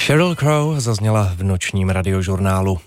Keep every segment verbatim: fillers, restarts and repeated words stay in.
Sheryl Crow zazněla v nočním radiožurnálu.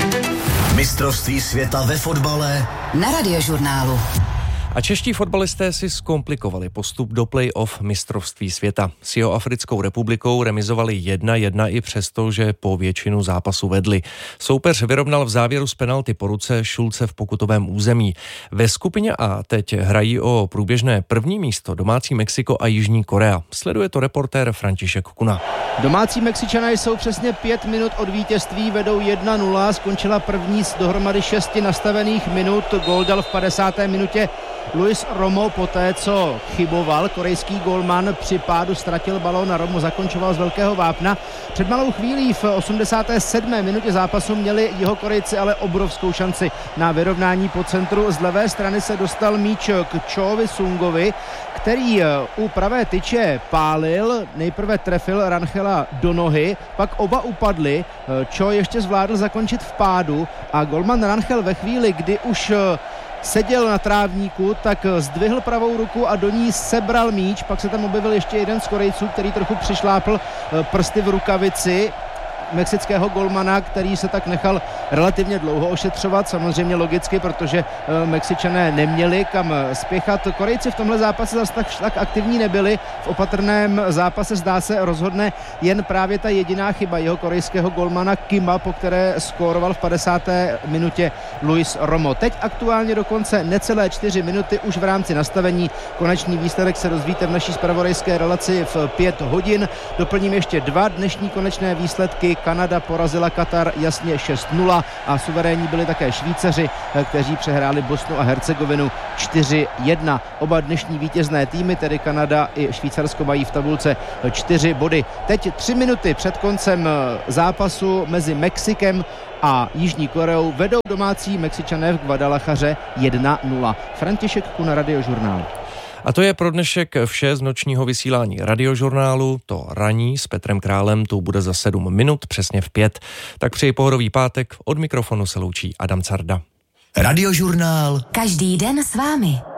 Mistrovství světa ve fotbale na radiožurnálu. A čeští fotbalisté si zkomplikovali postup do play-off mistrovství světa. S Jihoafrickou republikou remizovali jedna jedna i přesto, že po většinu zápasu vedli. Soupeř vyrovnal v závěru z penalty po ruce Šulce v pokutovém území. Ve skupině A teď hrají o průběžné první místo domácí Mexiko a Jižní Korea. Sleduje to reportér František Kuna. Domácí Mexičané jsou přesně pět minut od vítězství, vedou jedna nula, skončila první z dohromady šesti nastavených minut. Gól dal v padesáté minutě Luis Romo poté, co chyboval. Korejský gólman při pádu ztratil balón a Romo zakončoval z velkého vápna. Před malou chvílí v osmdesáté sedmé minutě zápasu měli Jihokorejci ale obrovskou šanci na vyrovnání po centru. Z levé strany se dostal míč k Chovi Sungovi, který u pravé tyče pálil, nejprve trefil Ranchela do nohy, pak oba upadli. Cho ještě zvládl zakončit v pádu a golman Ranchel ve chvíli, kdy už seděl na trávníku, tak zdvihl pravou ruku a do ní sebral míč. Pak se tam objevil ještě jeden z Korejců, který trochu přišlápl prsty v rukavici mexického golmana, který se tak nechal relativně dlouho ošetřovat, samozřejmě logicky, protože Mexičané neměli kam spěchat. Korejci v tomhle zápase zase tak, tak aktivní nebyli. V opatrném zápase zdá se rozhodne jen právě ta jediná chyba jeho korejského golmana Kima, po které skóroval v padesáté minutě Luis Romo. Teď aktuálně dokonce necelé čtyři minuty už v rámci nastavení. Konečný výsledek se dozvíte v naší zpravodajské relaci v pět hodin. Doplním ještě dva dnešní konečné výsledky. Kanada porazila Katar jasně šest nula a suverénní byli také Švýcaři, kteří přehráli Bosnu a Hercegovinu čtyři jedna. Oba dnešní vítězné týmy, tedy Kanada i Švýcarsko, mají v tabulce čtyři body. Teď tři minuty před koncem zápasu mezi Mexikem a Jižní Koreou vedou domácí Mexičané v Guadalajaře jedna nula. František Kuna, radiožurnál. A to je pro dnešek vše z nočního vysílání radiožurnálu. To ranní s Petrem Králem tu bude za sedm minut, přesně v pět. Tak přeji pohodový pátek, od mikrofonu se loučí Adam Carda. Radiožurnál. Každý den s vámi.